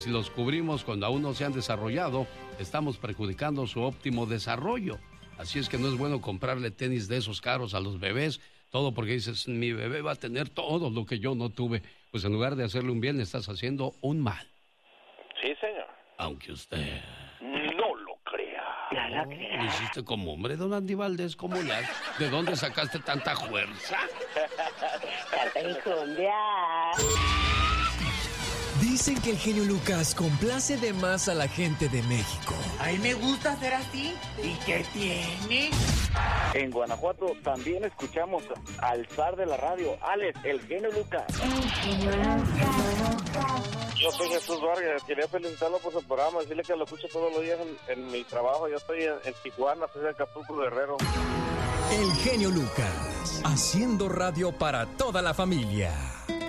Si los cubrimos cuando aún no se han desarrollado, estamos perjudicando su óptimo desarrollo. Así es que no es bueno comprarle tenis de esos caros a los bebés, todo porque dices, mi bebé va a tener todo lo que yo no tuve. Pues en lugar de hacerle un bien, le estás haciendo un mal. Sí, señor. Aunque usted... no lo crea. No lo crea. Lo hiciste como hombre, don Andy Valdés, ¿cómo ¿de dónde sacaste tanta fuerza? Capricumbia. Dicen que el genio Lucas complace de más a la gente de México. A mí me gusta ser así. ¿Y qué tiene? En Guanajuato también escuchamos al zar de la radio, Alex, el genio Lucas. Yo soy Jesús Vargas, quería felicitarlo por su programa, decirle que lo escucho todos los días en mi trabajo. Yo estoy en Tijuana, soy de Acapulco, Guerrero. El genio Lucas, haciendo radio para toda la familia.